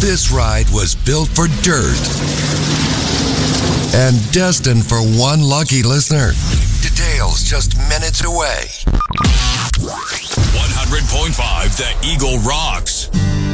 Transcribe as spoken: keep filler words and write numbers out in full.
This ride was built for dirt and destined for one lucky listener. Details just minutes away. one hundred point five The Eagle rocks.